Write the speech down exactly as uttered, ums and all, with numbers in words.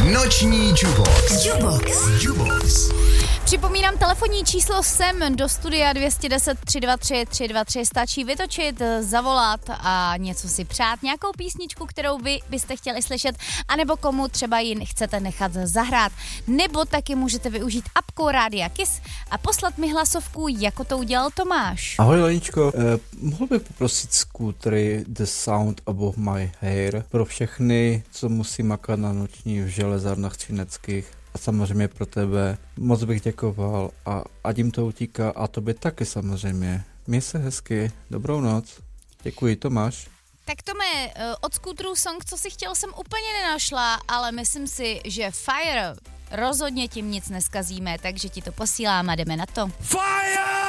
Noční Jubox. Jubox. Jubox. Připomínám telefonní číslo sem do studia dvě set deset tři dva tři tři dva tři. Stačí vytočit, zavolat a něco si přát, nějakou písničku, kterou vy byste chtěli slyšet, anebo komu třeba ji chcete nechat zahrát. Nebo taky můžete využít apku Rádia Kiss a poslat mi hlasovku, jako to udělal Tomáš. Ahoj Leničko, eh, mohl bych poprosit skútry The Sound Above My Hair pro všechny, co musí makat na noční v železárnách třineckých. A samozřejmě pro tebe moc bych děkoval a ať jim to utíká a tobě taky samozřejmě. Měj se hezky, dobrou noc. Děkuji, Tomáš. Tak Tome, od Skútrů song, co si chtěl, jsem úplně nenašla, ale myslím si, že Fire rozhodně tím nic neskazíme, takže ti to posílám a jdeme na to. Fire!